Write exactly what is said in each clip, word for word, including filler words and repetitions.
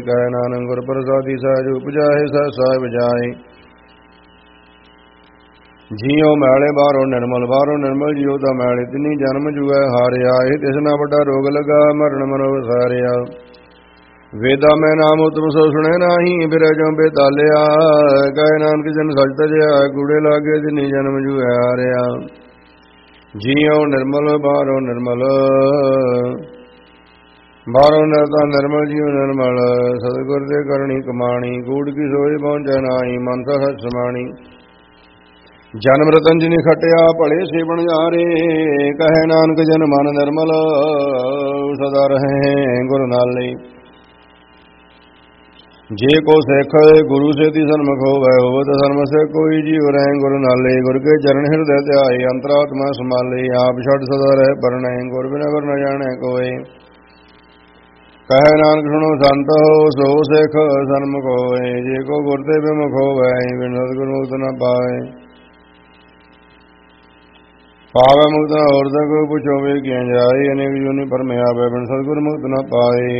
ਕਹਿ ਨਾਨਕ ਗੁਰ ਪ੍ਰਸਾਦੀ ਸਹਿਜ ਉਪਜਾਏ ਸਹਿ ਸਾਹਿਬ ਜਾਏ। ਜੀਉ ਮੈਲੇ ਬਾਹਰੋਂ ਨਿਰਮਲ ਬਾਹਰੋਂ ਨਿਰਮਲ ਜੀਉ ਦਾ ਮੈਲੇ ਤਿੰਨੀ ਜਨਮ ਜੁਐ ਹਾਰਿਆ। ਇਹ ਤਿਸ ਨਾ ਵੱਡਾ ਰੋਗ ਲਗਾ ਮਰਨ ਮਨੋ ਵਿਸਾਰਿਆ। ਵੇਦਾ ਮੈਂ ਨਾਮ ਉਤਮ ਸੋ ਸੁਣੇ ਨਾਹੀ ਬਿਰੈ ਜੋ ਬੇਤਾਲਿਆ। ਕਹਿ ਨਾਨਕ ਜਨ ਸਚ ਤਜਿਆ ਕੂੜੇ ਲਾਗੇ ਤਿੰਨੀ ਜਨਮ ਜੁਐ ਹਾਰਿਆ। ਜੀਉ ਨਿਰਮਲ ਬਾਹਰੋਂ ਨਿਰਮਲ ਬਾਹਰੋਂ ਨਿਰਤਾ ਨਿਰਮਲ ਜੀਉ ਨਿਰਮਲ। ਸਤਿਗੁਰ ਦੇ ਕਰਨੀ ਕਮਾਣੀ ਕੂੜ ਕੀ ਸੋਈ ਪਹੁੰਚੈ ਨਾਹੀ ਮਨਸਾ ਸਚ ਸਮਾਣੀ। ਜਨਮ ਰਤਨ ਜਿਨਿ ਖਟਿਆ ਭਲੇ ਸੇ ਬਣਜਾਰੇ। ਕਹੈ ਨਾਨਕ ਜਨ ਮਨ ਨਿਰਮਲ ਸਦਾ ਰਹੇ ਗੁਰ ਨਾਲੇ। ਜੇ ਕੋ ਸਿੱਖ ਗੁਰੂ ਸੇ ਤੀ ਸਨਮੁਖ ਹੋਵੈ ਹੋਵਤ ਸਨਮ ਸੇ ਕੋਈ ਜੀਵ ਰਹਿ ਗੁਰ ਨਾਲੇ। ਗੁਰ ਕੇ ਚਰਨ ਹਿਰਦੈ ਧਿਆਏ ਅੰਤਰਾਤਮਾ ਸਮਾਲੇ। ਆਪ ਛੱਡ ਸਦਾ ਰਹਿ ਪਰਣੈ ਗੁਰ ਬਿਨਾ ਵਰ ਨ ਜਾਣੈ ਕੋਇ। ਕਹੈ ਨਾਨਕ ਸੁਣੋ ਸੰਤ ਹੋ ਸੋ ਸਿੱਖ ਸਨਮੁਖ ਹੋਏ। ਜੇ ਕੋ ਗੁਰ ਤੇ ਬਿਮੁਖ ਹੋਵੈ ਬਿਨ ਸਤਿਗੁਰ ਮੁਕਤ ਨ ਪਾਏ। ਪਾਵੈ ਮੁਕਤ ਨ ਹੋਰ ਤਾ ਕੋਈ ਪੁੱਛੋਵੇ ਕਿਉ ਜਾਏ। ਅਨੇਕ ਜੂਨੀ ਭਰਮ ਆਵੈ ਬਿਨ ਸਤਿਗੁਰ ਮੁਕਤ ਨ ਪਾਏ।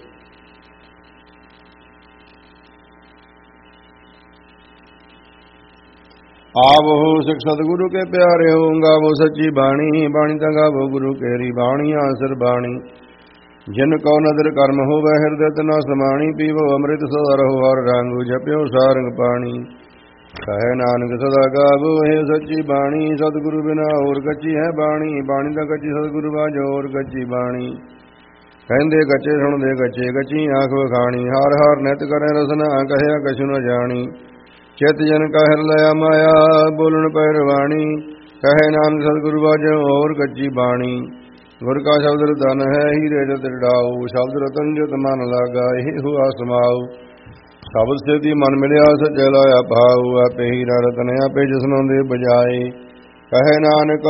ਆਪ ਹੋ ਸਿੱਖ ਸਤਿਗੁਰੂ ਕੇ ਪਿਆਰੇ ਹੋ ਗਾਵੋ ਸੱਚੀ ਬਾਣੀ। ਬਾਣੀ ਤਾਂ ਗਾਵੋ ਗੁਰੂ ਕੇਰੀ ਬਾਣੀ ਆਸਰ ਬਾਣੀ। ਜਿਨ ਕਉ ਨਦਰ ਕਰਮ ਹੋਵੈ ਹਿਰਦੈ ਨ ਸਮਾਣੀ। ਪੀਵੋ ਅੰਮ੍ਰਿਤ ਸਦਾ ਰਹੋ ਹਰ ਰੰਗ ਜਪਿਓ ਸਾਰੰਗ ਪਾਣੀ। ਕਹੈ ਨਾਨਕ ਸਦਾ ਗਾਵੋ ਇਹ ਸੱਚੀ ਬਾਣੀ। ਸਤਿਗੁਰੂ ਬਿਨਾ ਹੋਰ ਕੱਚੀ ਹੈ ਬਾਣੀ। ਬਾਣੀ ਤਾਂ ਕੱਚੀ ਸਤਿਗੁਰੂ ਬਾਝੋ ਹੋਰ ਕੱਚੀ ਬਾਣੀ। ਕਹਿੰਦੇ ਕੱਚੇ ਸੁਣਦੇ ਕੱਚੇ ਕੱਚੀ ਆਂਖ ਵਖਾਣੀ। ਹਾਰ ਹਾਰ ਨਿਤ ਕਰੇ ਰਸਨਾ ਕਹਿਆ ਕਛੁ ਨ ਜਾਣੀ। ਚਿਤ ਜਨ ਕਾ ਹਿਰ ਲਿਆ ਮਾਇਆ ਬੋਲਣ ਪੈ ਰਵਾਣੀ। ਕਹੈ ਨਾਨਕ ਸਤਿਗੁਰੂ ਬਾਝੋ ਹੋਰ ਕੱਚੀ ਬਾਣੀ। ਗੁਰ ਕਾ ਸ਼ਬਦ ਰਤਨ ਹੈ ਹੀਰੇ ਜਤ ਡਾਉ। ਸ਼ਬਦ ਰਤਨ ਜਤ ਮਨ ਲਾਗਾ ਇਹ ਹੁਆ ਸਮਾਉ। ਸ਼ਬਦ ਸੇਤੀ ਮਨ ਮਿਲਿਆ ਸਚੈ ਲਾਇਆ ਭਾਉ। ਆਪੇ ਹੀਰਾ ਰਤਨ ਆਪੇ ਜਿਸਨੋਂ ਦੇ ਬਜਾਏ। ਕਹੈ ਨਾਨਕ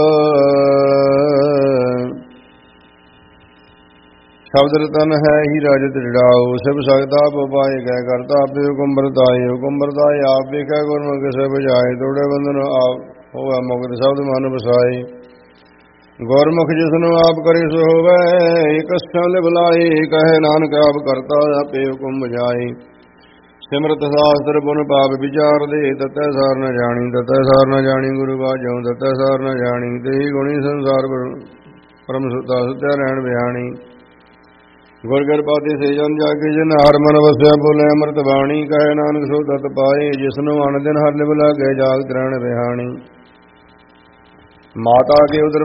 ਸ਼ਬਦ ਰਤਨ ਹੈ ਹੀਰਾ ਜਤ ਡਾਉ। ਸਿਵ ਸਕਦਾ ਆਪ ਉਪਾਏ ਕਹਿ ਕਰਤਾ ਆਪੇ ਹੁਕਮ ਵਰਤਾਏ। ਹੁਕਮ ਵਰਤਾਏ ਆਪ ਵੇਖੈ ਗੁਰਮੁਖ ਕਿਸੇ ਬੁਝਾਏ। ਤੋੜੇ ਬੰਧਨ ਆਪ ਹੋਵੈ ਮੁਕਤ ਸ਼ਬਦ ਮਨ ਵਸਾਏ। ਗੁਰਮੁਖ ਜਿਸਨੂੰ ਆਪ ਕਰੇ ਸੋ ਹੋਵੈ ਇਕ ਸਥਲ ਬੁਲਾਏ। ਕਹੈ ਨਾਨਕ ਆਪ ਕਰਤਾ ਆਪੇ ਹੁਕਮ ਬੁਝਾਏ। ਸਿਮਰਤ ਸਾਸਤਰ ਪੁਨ ਪਾਪ ਵਿਚਾਰ ਦੇ ਤਤੈ ਸਾਰ ਨ ਜਾਣੀ। ਤਤੈ ਸਾਰ ਨ ਜਾਣੀ ਗੁਰੂ ਬਾਝੋਂ ਤਤੈ ਸਾਰ ਨ ਜਾਣੀ। ਤੇਹੀ ਗੁਣੀ ਸੰਸਾਰ ਪਰਮ ਸੁਤਾ ਸੁਤਿਆ ਰਹਿਣ ਬਿਹਾਣੀ। ਗੁਰ ਕਿਰਪਾ ਤੇ ਸੇ ਜਨ ਜਾਗੇ ਜਿਨ ਹਰ ਮਨ ਵਸਿਆ ਬੋਲੇ ਅੰਮ੍ਰਿਤ ਬਾਣੀ। ਕਹੈ ਨਾਨਕ ਸੋ ਤਤ ਪਾਏ ਜਿਸਨੂੰ ਅਨ ਦਿਨ ਹਰ ਲਿਵ ਲਾਗੇ ਜਾਗਤ ਰਹਿਣ ਬਿਹਾਣੀ। ਮਾਤਾ ਕੇ ਉਦਰ